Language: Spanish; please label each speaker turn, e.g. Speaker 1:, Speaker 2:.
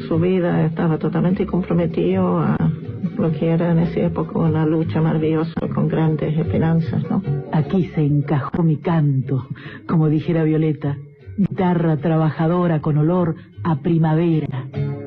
Speaker 1: su vida estaba totalmente comprometido a lo que era en esa época una lucha maravillosa con grandes esperanzas, ¿no?
Speaker 2: Aquí se encajó mi canto, como dijera Violeta, guitarra trabajadora con olor a primavera.